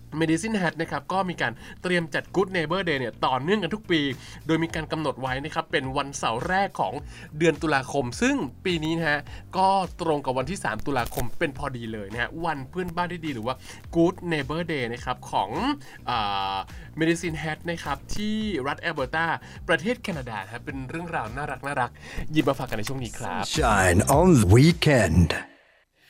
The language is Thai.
Medicine Hat นะครับก็มีการเตรียมจัด Good Neighbor Day เนี่ยต่อเนื่องกันทุกปีโดยมีการกำหนดไว้นะครับเป็นวันเสาร์แรกของเดือนตุลาคมซึ่งปีนี้นะฮะก็ตรงกับวันที่3ตุลาคมเป็นพอดีเลยนะฮะวันเพื่อนบ้านที่ดีหรือว่า Good Neighbor Day นะครับของMedicine Hat นะครับที่รัฐแอลเบอร์ตาประเทศแคนาดาครับเป็นเรื่องราวน่ารักหยิบมาฝากกันในช่วงนี้ครับ Shine on the weekend